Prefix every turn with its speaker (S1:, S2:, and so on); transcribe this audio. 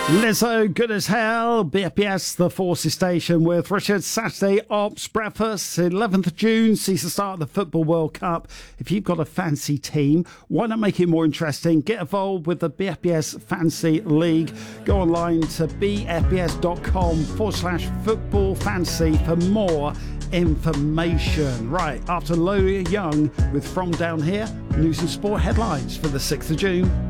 S1: Lizzo, good as hell. BFBS, the Forces Station with Richard. Saturday Ops Breakfast, 11th of June, sees the start of the Football World Cup. If you've got a fancy team, why not make it more interesting? Get involved with the BFBS Fancy League. Go online to bfbs.com/football fancy for more information. Right, after Lola Young with From Down Here, news and sport headlines for the 6th of June.